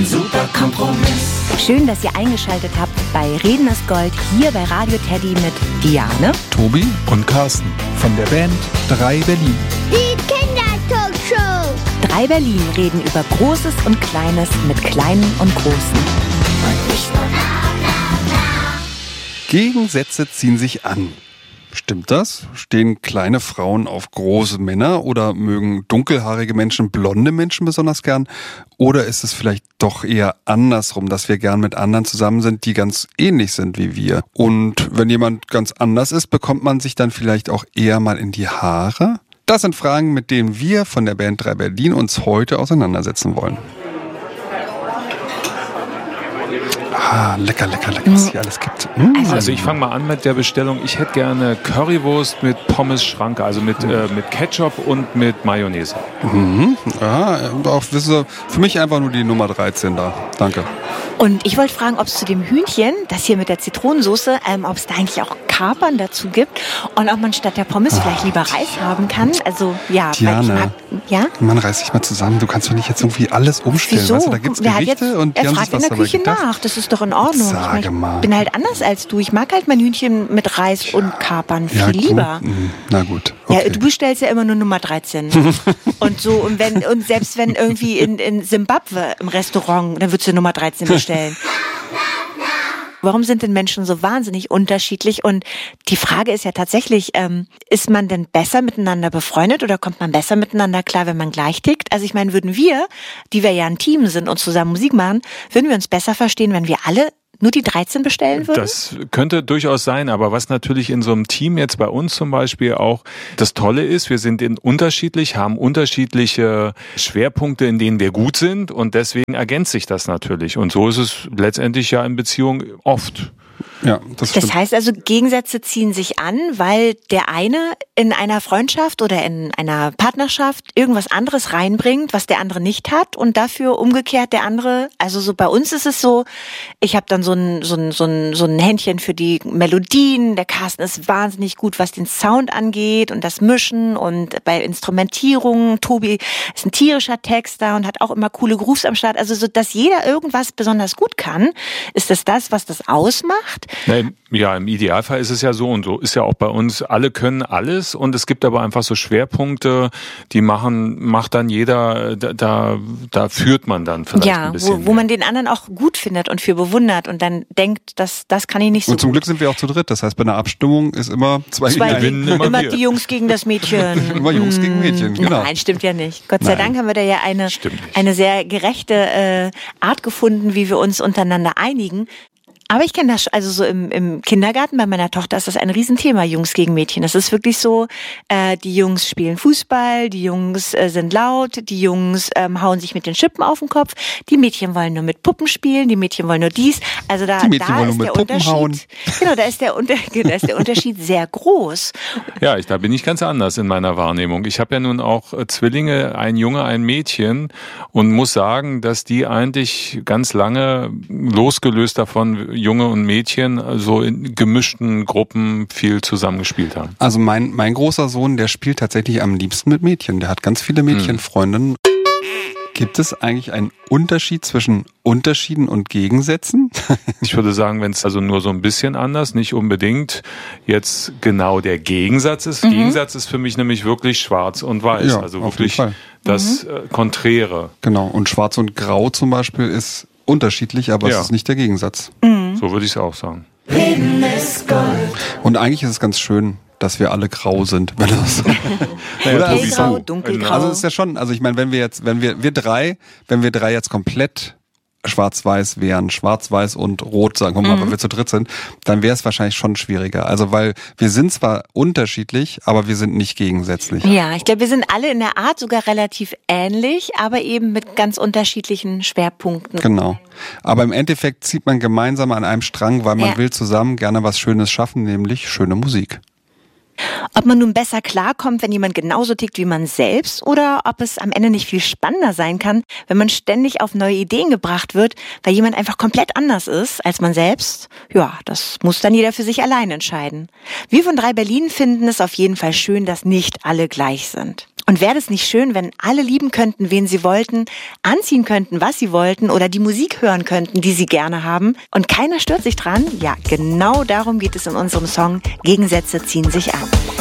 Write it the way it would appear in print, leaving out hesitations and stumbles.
Super Kompromiss. Schön, dass ihr eingeschaltet habt bei Reden ist Gold hier bei Radio Teddy mit Diane, Tobi und Carsten von der Band 3 Berlin. Die Kindertalkshow. 3 Berlin reden über Großes und Kleines mit Kleinen und Großen. Und nicht nur Gegensätze ziehen sich an. Stimmt das? Stehen kleine Frauen auf große Männer oder mögen dunkelhaarige Menschen blonde Menschen besonders gern? Oder ist es vielleicht doch eher andersrum, dass wir gern mit anderen zusammen sind, die ganz ähnlich sind wie wir? Und wenn jemand ganz anders ist, bekommt man sich dann vielleicht auch eher mal in die Haare? Das sind Fragen, mit denen wir von der Band 3 Berlin uns heute auseinandersetzen wollen. Lecker, was hier alles gibt. Also ich fange mal an mit der Bestellung. Ich hätte gerne Currywurst mit Pommes Schranke, also mit Ketchup und mit Mayonnaise. Auch für mich einfach nur die Nummer 13 da. Danke. Und ich wollte fragen, ob es zu dem Hühnchen, das hier mit der Zitronensoße, ob es da eigentlich auch Kapern dazu gibt und ob man statt der Pommes vielleicht lieber Reis haben kann. Also ja, Diane, ja? Mann, reiß dich mal zusammen. Du kannst doch nicht jetzt irgendwie alles umstellen. Wieso? Weißt du, da gibt's Gerichte und die er haben fragt sich was in der dabei Küche gedacht. nach. Das ist doch in Ordnung. Sage ich mal. bin halt anders als du. Ich mag halt mein Hühnchen mit Reis und Kapern viel lieber. Na gut. Okay. Ja, du bestellst ja immer nur Nummer 13. und selbst wenn irgendwie in Simbabwe im Restaurant, dann würdest du Nummer 13 bestellen. Warum sind denn Menschen so wahnsinnig unterschiedlich? Und die Frage ist ja tatsächlich, ist man denn besser miteinander befreundet oder kommt man besser miteinander klar, wenn man gleich tickt? Also ich meine, würden wir, die wir ja ein Team sind und zusammen Musik machen, würden wir uns besser verstehen, wenn wir alle nur die 13 bestellen würden? Das könnte durchaus sein, aber was natürlich in so einem Team jetzt bei uns zum Beispiel auch das Tolle ist, wir sind unterschiedlich, haben unterschiedliche Schwerpunkte, in denen wir gut sind und deswegen ergänzt sich das natürlich. Und so ist es letztendlich ja in Beziehungen oft. Ja, das stimmt. Das heißt also, Gegensätze ziehen sich an, weil der eine in einer Freundschaft oder in einer Partnerschaft irgendwas anderes reinbringt, was der andere nicht hat und dafür umgekehrt der andere, also so bei uns ist es so, ich habe dann so ein Händchen für die Melodien, der Carsten ist wahnsinnig gut, was den Sound angeht und das Mischen und bei Instrumentierung, Tobi ist ein tierischer Texter und hat auch immer coole Grooves am Start, also so, dass jeder irgendwas besonders gut kann, ist das, was das ausmacht? Ja, im Idealfall ist es ja so und so ist ja auch bei uns, alle können alles und es gibt aber einfach so Schwerpunkte, die macht dann jeder, da führt man dann vielleicht ein bisschen. Wo man den anderen auch gut findet und für bewundert und dann denkt, das kann ich nicht so Und zum gut. Glück sind wir auch zu dritt, das heißt bei einer Abstimmung ist immer zwei gewinnen immer die Jungs gegen das Mädchen. Immer Jungs gegen Mädchen, genau. Nein, stimmt ja nicht. Gott sei Dank haben wir da ja eine sehr gerechte Art gefunden, wie wir uns untereinander einigen. Aber ich kenne das, also so im Kindergarten bei meiner Tochter ist das ein Riesenthema, Jungs gegen Mädchen. Das ist wirklich so, die Jungs spielen Fußball, die Jungs sind laut, die Jungs hauen sich mit den Schippen auf den Kopf, die Mädchen wollen nur mit Puppen spielen, die Mädchen wollen nur dies. Also da ist der Unterschied. Genau, da ist der Unterschied sehr groß. Ja, da bin ich ganz anders in meiner Wahrnehmung. Ich habe ja nun auch Zwillinge, ein Junge, ein Mädchen und muss sagen, dass die eigentlich ganz lange losgelöst davon Junge und Mädchen so in gemischten Gruppen viel zusammengespielt haben. Also mein großer Sohn, der spielt tatsächlich am liebsten mit Mädchen. Der hat ganz viele Mädchenfreundinnen. Gibt es eigentlich einen Unterschied zwischen Unterschieden und Gegensätzen? Ich würde sagen, wenn es also nur so ein bisschen anders, nicht unbedingt jetzt genau der Gegensatz ist. Gegensatz ist für mich nämlich wirklich schwarz und weiß. Ja, also auf wirklich jeden Fall. das Konträre. Genau, und schwarz und grau zum Beispiel ist unterschiedlich, aber es ist nicht der Gegensatz. So würde ich es auch sagen. Reden ist Gold. Und eigentlich ist es ganz schön, dass wir alle grau sind. Wenn das so. Hellgrau, dunkelgrau. Also es ist ja schon, also ich meine, wenn wir drei jetzt komplett schwarz-weiß wären, schwarz-weiß und rot, sagen wir mal, weil wir zu dritt sind, dann wäre es wahrscheinlich schon schwieriger. Also weil wir sind zwar unterschiedlich, aber wir sind nicht gegensätzlich. Ja, ich glaube, wir sind alle in der Art sogar relativ ähnlich, aber eben mit ganz unterschiedlichen Schwerpunkten. Genau. Aber im Endeffekt zieht man gemeinsam an einem Strang, weil man will zusammen gerne was Schönes schaffen, nämlich schöne Musik. Ob man nun besser klarkommt, wenn jemand genauso tickt wie man selbst, oder ob es am Ende nicht viel spannender sein kann, wenn man ständig auf neue Ideen gebracht wird, weil jemand einfach komplett anders ist als man selbst. Ja, das muss dann jeder für sich allein entscheiden. Wir von 3 Berlin finden es auf jeden Fall schön, dass nicht alle gleich sind. Und wäre es nicht schön, wenn alle lieben könnten, wen sie wollten, anziehen könnten, was sie wollten oder die Musik hören könnten, die sie gerne haben und keiner stört sich dran? Ja, genau darum geht es in unserem Song Gegensätze ziehen sich an.